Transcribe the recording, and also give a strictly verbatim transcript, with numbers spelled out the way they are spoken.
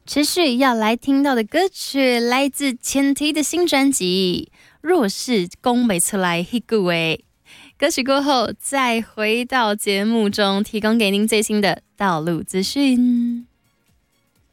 持续要来听到的歌曲来自前提的新专辑《若是讲不出来那句话》。歌曲过后，再回到节目中，提供给您最新的道路资讯。